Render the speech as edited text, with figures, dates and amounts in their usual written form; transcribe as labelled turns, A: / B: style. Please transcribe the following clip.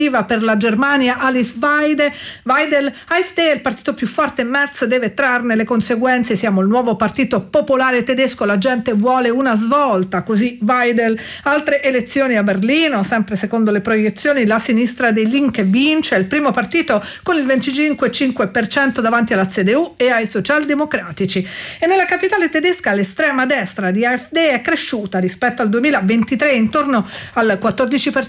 A: per la Germania Alice Weidel, AfD è il partito più forte, Merz deve trarne le conseguenze, siamo il nuovo partito popolare tedesco, la gente vuole una svolta, così Weidel. Altre elezioni a Berlino, sempre secondo le proiezioni la sinistra dei Linke vince, è il primo partito con il 25,5% davanti alla CDU e ai socialdemocratici, e nella capitale tedesca l'estrema destra di AfD è cresciuta rispetto al 2023 intorno al 14%.